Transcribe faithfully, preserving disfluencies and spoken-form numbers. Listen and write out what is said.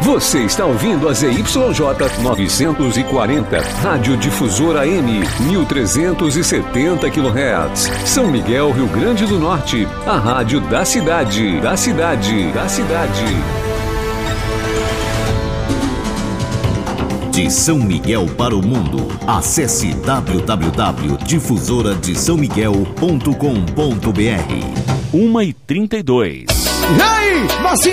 Você está ouvindo a Z Y J novecentos e quarenta, Rádio Difusora M, mil trezentos e setenta quilohertz. São Miguel, Rio Grande do Norte, a rádio da cidade, da cidade, da cidade. De São Miguel para o mundo, acesse w w w ponto difusora de são miguel ponto com ponto b r. uma e trinta e dois. E aí,